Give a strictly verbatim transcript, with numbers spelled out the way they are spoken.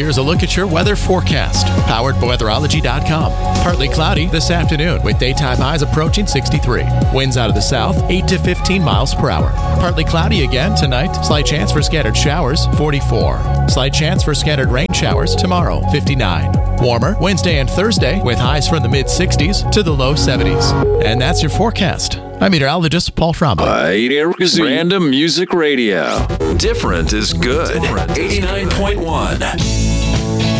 Here's a look at your weather forecast, powered by weatherology dot com. Partly cloudy this afternoon with daytime highs approaching sixty-three. Winds out of the south, eight to fifteen miles per hour. Partly cloudy again tonight. Slight chance for scattered showers, forty-four. Slight chance for scattered rain showers tomorrow, fifty-nine. Warmer Wednesday and Thursday with highs from the mid-sixties to the low seventies. And that's your forecast. I'm meteorologist Paul Frombo. Random Music Radio. Different is good. eighty-nine point one.